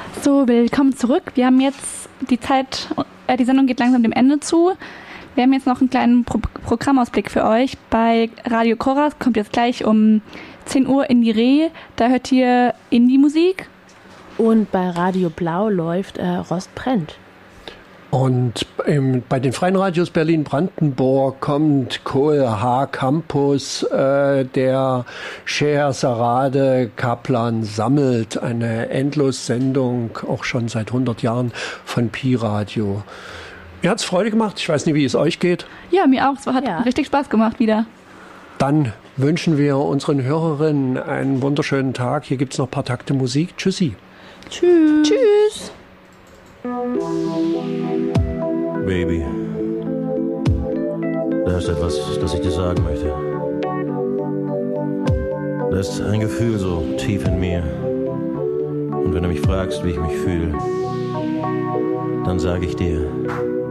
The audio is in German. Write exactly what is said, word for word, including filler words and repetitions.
So, willkommen zurück. Wir haben jetzt die Zeit, äh, die Sendung geht langsam dem Ende zu. Wir haben jetzt noch einen kleinen Pro- Programmausblick für euch. Bei Radio Koras kommt jetzt gleich um zehn Uhr in die Reh. Da hört ihr Indie-Musik. Und bei Radio Blau läuft äh, Rost brennt. Und ähm, bei den Freien Radios Berlin-Brandenburg kommt K O H Campus, äh, der Schehersarade Kaplan sammelt, eine Endlossendung, auch schon seit hundert Jahren von Pi Radio. Mir hat's Freude gemacht. Ich weiß nicht, wie es euch geht. Ja, mir auch. Es hat Ja. richtig Spaß gemacht wieder. Dann wünschen wir unseren Hörerinnen einen wunderschönen Tag. Hier gibt's noch ein paar Takte Musik. Tschüssi. Tschüss. Tschüss. Baby, da ist etwas, das ich dir sagen möchte. Da ist ein Gefühl so tief in mir. Und wenn du mich fragst, wie ich mich fühle, dann sage ich dir,